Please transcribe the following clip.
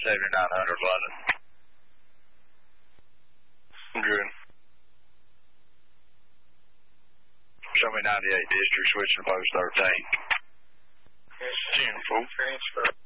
7900 London. Good. Show me 98 district, switching to post 13. Yes, 10-4 transfer.